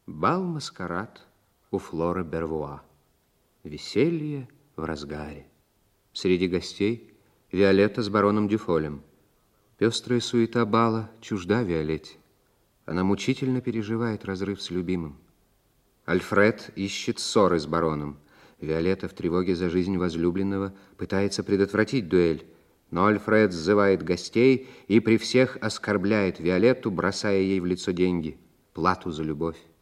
Бал-маскарад у Флоры Бервуа. Веселье в разгаре. Среди гостей Виолетта с бароном Дюфолем. Пестрая суета бала чужда Виолетте. Она мучительно переживает разрыв с любимым. Альфред ищет ссоры с бароном. Виолетта в тревоге за жизнь возлюбленного пытается предотвратить дуэль, но Альфред сзывает гостей и при всех оскорбляет Виолетту, бросая ей в лицо деньги, плату за любовь.